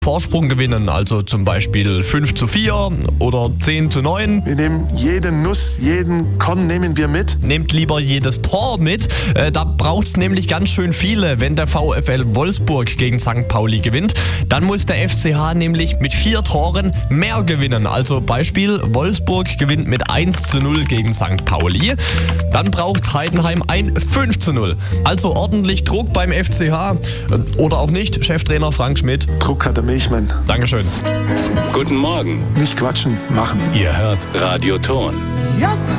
Vorsprung gewinnen, also zum Beispiel 5:4 oder 10:9. Wir nehmen jede Nuss, jeden Korn nehmen wir mit. Nehmt lieber jedes Tor mit. Da braucht es nämlich ganz schön viele. Wenn der VfL Wolfsburg gegen St. Pauli gewinnt, dann muss der FCH nämlich mit 4 Toren mehr gewinnen. Also Beispiel, Wolfsburg gewinnt mit 1:0 gegen St. Pauli. Dann braucht Heidenheim ein 5:0. Also ordentlich Druck beim FCH. Oder auch nicht, Cheftrainer Frank Schmidt. Druck hat der Milchmann. Dankeschön. Guten Morgen. Nicht quatschen, machen. Ihr hört Radio Ton. Justice